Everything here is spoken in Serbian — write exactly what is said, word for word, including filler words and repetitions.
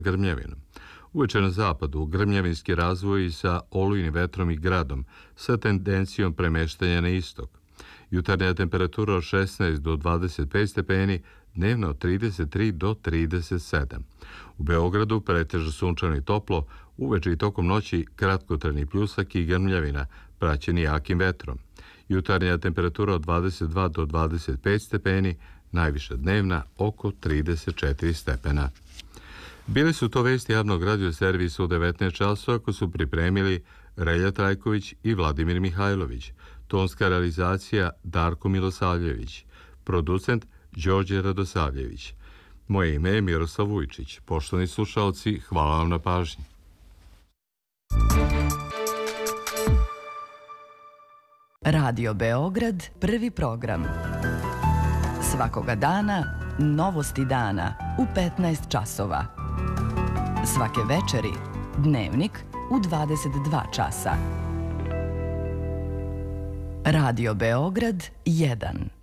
grmljavinu. Uveče na zapadu grmljavinski razvoj sa olujnim vetrom i gradom sa tendencijom premeštanja na istok. Jutarnja temperatura od šesnaest do dvadeset pet stepeni, dnevno od trideset tri do trideset sedam. U Beogradu pretežno sunčano i toplo, uveče i tokom noći kratkotrajni pljusak i grmljavina, praćeni jakim vetrom. Jutarnja temperatura od dvadeset dva do dvadeset pet stepeni, najviša dnevna oko trideset četiri stepena. Bili su to vesti javnog radioservisa u devetnaest časova ako su pripremili Relja Trajković i Vladimir Mihajlović. Tonska realizacija Darko Milosavljević. Producent Đorđe Radosavljević. Moje ime je Miroslav Vujčić. Poštovani slušalci, hvala vam na pažnji. Radio Beograd, prvi program. Svakoga dana, novosti dana u petnaest časova. Svake večeri, dnevnik u dvadeset dva časa. Radio Beograd jedan.